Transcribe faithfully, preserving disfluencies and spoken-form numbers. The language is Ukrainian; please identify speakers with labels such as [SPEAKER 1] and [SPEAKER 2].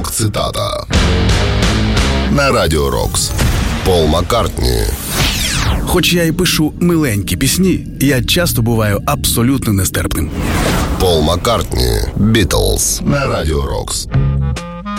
[SPEAKER 1] Рок-цитата на Радіо Рокс. Пол Маккартні.
[SPEAKER 2] Хоч я і пишу миленькі пісні, я часто буваю абсолютно нестерпним.
[SPEAKER 1] Пол Маккартні. Бітлз на Радіо Рокс.